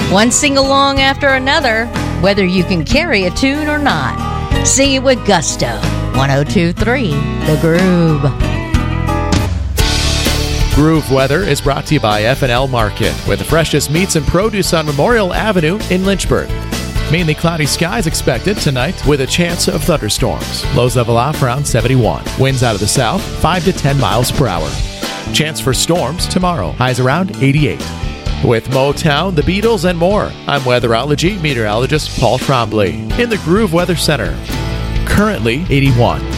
One sing-along after another, whether you can carry a tune or not. Sing it with gusto. 102.3 The Groove. Groove Weather is brought to you by F&L Market, with the freshest meats and produce on Memorial Avenue in Lynchburg. Mainly cloudy skies expected tonight with a chance of thunderstorms. Lows level off around 71. Winds out of the south, 5 to 10 miles per hour. Chance for storms tomorrow. Highs around 88. With Motown, the Beatles, and more, I'm weatherology meteorologist Paul Trombley in the Groove Weather Center. Currently 81.